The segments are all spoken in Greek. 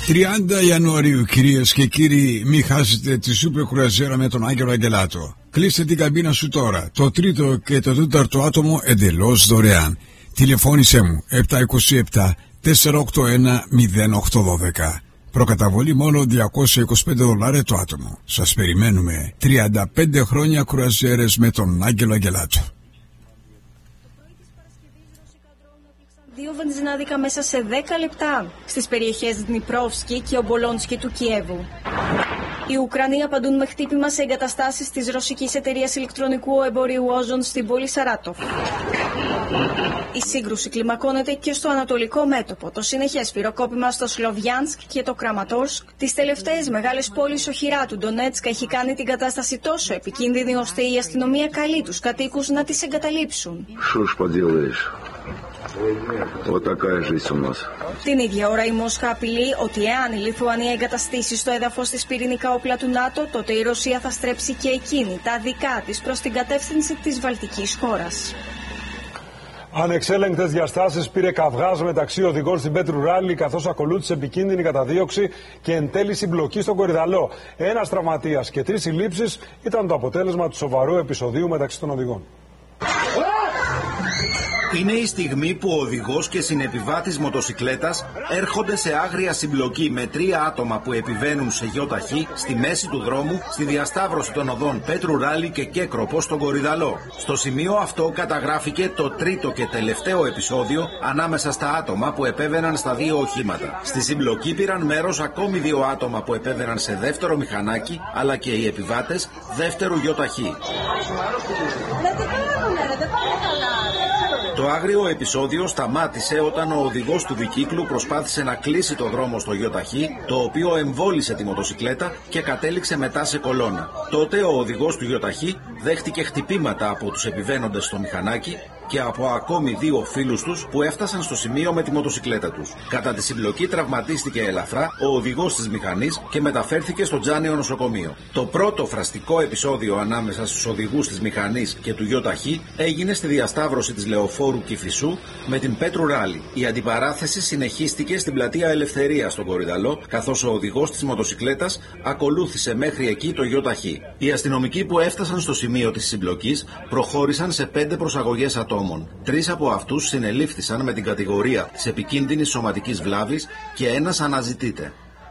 30 Ιανουαρίου, κυρίες και κύριοι, μη χάσετε τη σούπερ κρουαζιέρα με τον Άγγελο Αγγελάτο. Κλείστε την καμπίνα σου τώρα. Το τρίτο και το τέταρτο άτομο εντελώς δωρεάν. Τηλεφώνησέ μου 727 481 0812. Προκαταβολή μόνο $225 το άτομο. Σας περιμένουμε. 35 χρόνια κρουαζιέρες με τον Άγγελο Αγγελάτο. Δύο βενζινάδικα μέσα σε 10 λεπτά στις περιοχές Δνιπρόφσκι και Ομπολόνσκι του Κιέβου. Οι Ουκρανοί απαντούν με χτύπημα σε εγκαταστάσεις της ρωσικής εταιρείας ηλεκτρονικού εμπορίου Όζον στην πόλη Σαράτοφ. Η σύγκρουση κλιμακώνεται και στο ανατολικό μέτωπο. Το συνεχές πυροκόπημα στο Σλοβιάνσκ και το Κραματόρσκ, τις τελευταίες μεγάλες πόλεις οχυρά του Ντονέτσκ, έχει κάνει την κατάσταση τόσο επικίνδυνη ώστε η αστυνομία καλεί τους κατοίκους να τις εγκαταλείψουν. Την ίδια ώρα η Μόσχα απειλεί ότι εάν η Λιθουανία εγκαταστήσει στο έδαφος της πυρηνικά όπλα του ΝΑΤΟ, τότε η Ρωσία θα στρέψει και εκείνη τα δικά της προς την κατεύθυνση της βαλτικής χώρας. Ανεξέλεγκτες διαστάσεις πήρε καυγάς μεταξύ οδηγών στην Πέτρου Ράλι, καθώς ακολούθησε επικίνδυνη καταδίωξη και εν τέλει συμπλοκή στον Κορυδαλό. Ένας τραυματίας και 3 συλλήψεις ήταν το αποτέλεσμα του σοβαρού επεισοδίου μεταξύ των οδηγών. Είναι η στιγμή που ο οδηγός και συνεπιβάτης μοτοσικλέτας έρχονται σε άγρια συμπλοκή με 3 άτομα που επιβαίνουν σε γιοταχή στη μέση του δρόμου στη διασταύρωση των οδών Πέτρου Ράλι και Κέκροπο στον Κορυδαλό. Στο σημείο αυτό καταγράφηκε το τρίτο και τελευταίο επεισόδιο ανάμεσα στα άτομα που επέβαιναν στα 2 οχήματα. Στη συμπλοκή πήραν μέρος ακόμη 2 άτομα που επέβαιναν σε δεύτερο μηχανάκι, αλλά και οι επιβάτες δεύτερου γιοταχή. Το άγριο επεισόδιο σταμάτησε όταν ο οδηγός του δικύκλου προσπάθησε να κλείσει το δρόμο στο γιοταχή, το οποίο εμβόλισε τη μοτοσικλέτα και κατέληξε μετά σε κολόνα. Τότε ο οδηγός του γιοταχή δέχτηκε χτυπήματα από τους επιβαίνοντες στο μηχανάκι και από ακόμη 2 φίλους τους που έφτασαν στο σημείο με τη μοτοσικλέτα τους. Κατά τη συμπλοκή τραυματίστηκε ελαφρά ο οδηγός της μηχανής και μεταφέρθηκε στο Τζάνιο νοσοκομείο. Το πρώτο φραστικό επεισόδιο ανάμεσα στους οδηγούς της μηχανής και του γιοταχή έγινε στη διασταύρωση της Λεωφόρου Κηφισού με την Πέτρου Ράλι. Η αντιπαράθεση συνεχίστηκε στην πλατεία Ελευθερίας στον Κορυδαλό, καθώς ο οδηγός της μοτοσικλέτας ακολούθησε μέχρι εκεί το γιοταχή. Οι αστυνομικοί που έφτασαν στο σημείο της συμπλοκής προχώρησαν σε 5 προσαγωγές ατόμων. 3 από αυτούς συνελήφθησαν με την κατηγορία της επικίνδυνης σωματικής βλάβης και ένας αναζητείται.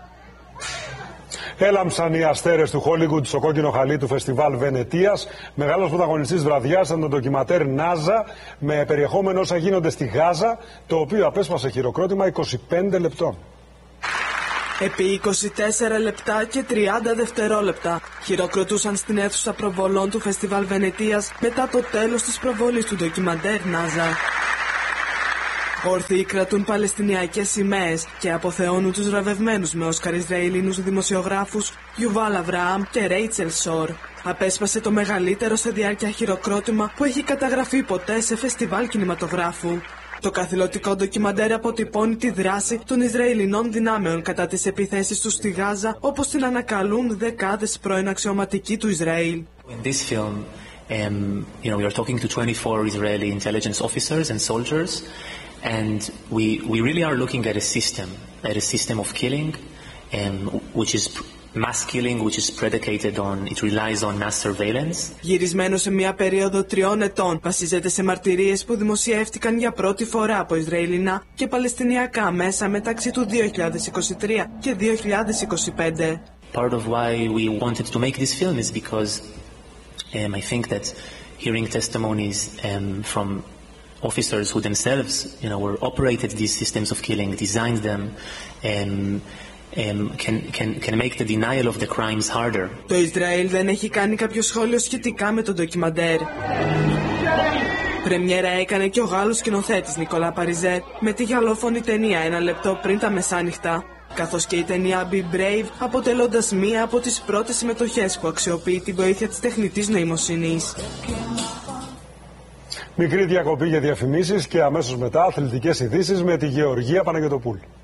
Έλαμψαν οι αστέρες του Χόλιγουντ στο κόκκινο χαλί του Φεστιβάλ Βενετίας. Μεγάλος πρωταγωνιστής βραδιάς ήταν το ντοκιματέρ Νάζα, με περιεχόμενο όσα γίνονται στη Γάζα, το οποίο απέσπασε χειροκρότημα 25 λεπτών. Επί 24 λεπτά και 30 δευτερόλεπτα χειροκροτούσαν στην αίθουσα προβολών του Φεστιβάλ Βενετίας μετά το τέλος της προβολής του ντοκιμαντέρ Νάζα. Όρθιοι κρατούν παλαιστινιακές σημαίες και αποθεώνουν τους βραβευμένους με Όσκαρ Ισραηλινούς δημοσιογράφους Γιουβάλ Αβραάμ και Ρέιτσελ Σόρ. Απέσπασε το μεγαλύτερο σε διάρκεια χειροκρότημα που έχει καταγραφεί ποτέ σε φεστιβάλ κινηματογράφου. Το καθηλωτικό ντοκιμαντέρ αποτυπώνει τη δράση των Ισραηλινών δυνάμεων κατά τις επιθέσεις τους στη Γάζα, όπως την ανακαλούν δεκάδες πρώην αξιωματικοί του Ισραήλ. In this film, we are talking to 24 Israeli intelligence officers and soldiers, and we really are looking at a system of killing, which is mass killing, which is predicated on, it relies on mass surveillance. Γυρισμένο σε μια περίοδο 3 ετών, βασίζεται σε μαρτυρίες που δημοσιεύτηκαν για πρώτη φορά από Ισραηλινά και Παλαιστινιακά μέσα μεταξύ του 2023 και 2025. Part of why we wanted to make this film is because I think that hearing testimonies from officers who themselves, were operated these systems of killing, designed them, can make the denial of the crimes harder. Το Ισραήλ δεν έχει κάνει κάποιο σχόλιο σχετικά με το ντοκιμαντέρ. Πρεμιέρα έκανε και ο Γάλλος σκηνοθέτης Νικολά Παριζέρ με τη γαλλόφωνη ταινία 1 λεπτό πριν τα μεσάνυχτα, καθώς και η ταινία Be Brave, αποτελώντας μία από τις πρώτες συμμετοχές που αξιοποιεί τη βοήθεια της τεχνητής νοημοσύνης. Μικρή διακοπή για διαφημίσεις και αμέσως μετά αθλητικές ειδήσεις με τη Γεωργία Παναγιωτοπούλου.